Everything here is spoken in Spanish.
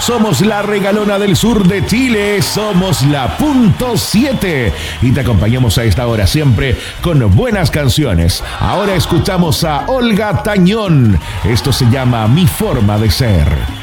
Somos la regalona del sur de Chile, somos la Punto 7 y te acompañamos a esta hora siempre con buenas canciones. Ahora escuchamos a Olga Tañón. Esto se llama Mi Forma de Ser.